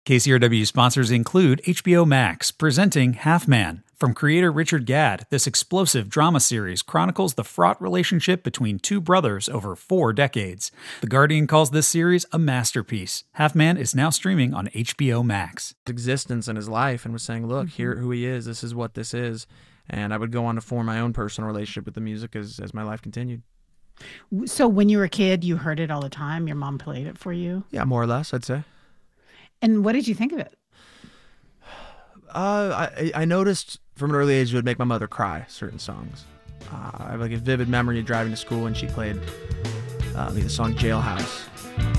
KCRW sponsors include HBO Max, presenting Half Man. From creator Richard Gadd, this explosive drama series chronicles the fraught relationship between two brothers over 4 decades. The Guardian calls this series a masterpiece. Half Man is now streaming on HBO Max. Existence in his life and was saying, look, here who he is, this is what this is. And I would go on to form my own personal relationship with the music as my life continued. So when you were a kid, you heard it all the time? Your mom played it for you? Yeah, more or less, I'd say. And what did you think of it? I noticed from an early age it would make my mother cry, certain songs. I have like a vivid memory of driving to school when she played the song Jailhouse.